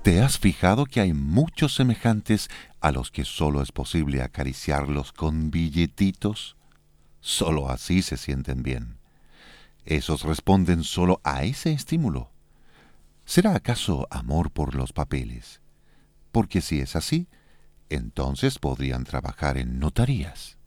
¿Te has fijado que hay muchos semejantes a los que solo es posible acariciarlos con billetitos? Solo así se sienten bien. Esos responden solo a ese estímulo. ¿Será acaso amor por los papeles? Porque si es así, entonces podrían trabajar en notarías.